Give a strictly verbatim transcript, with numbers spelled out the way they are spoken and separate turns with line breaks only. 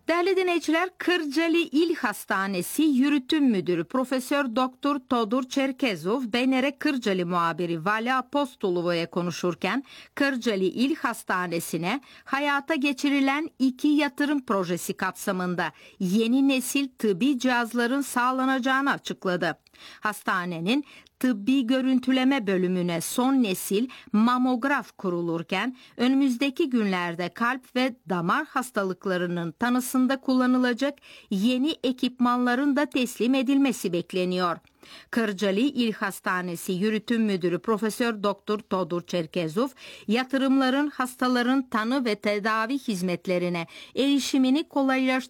Değerli dinleyiciler, Kırcalı İl Hastanesi Yürütüm Müdürü Profesör Doktor Todor Çerkezov, B N R Kırcalı muhabiri Vali Apostolovo'ya konuşurken Kırcalı İl Hastanesi'ne hayata geçirilen iki yatırım projesi kapsamında yeni nesil tıbbi cihazların sağlanacağını açıkladı. Hastanenin tıbbi görüntüleme bölümüne son nesil mamograf kurulurken önümüzdeki günlerde kalp ve damar hastalıklarının tanısında kullanılacak yeni ekipmanların da teslim edilmesi bekleniyor. Kırcalı İl Hastanesi Yürütüm Müdürü Profesör Doktor Todor Çerkezov, yatırımların hastaların tanı ve tedavi hizmetlerine erişimini kolaylaştıracak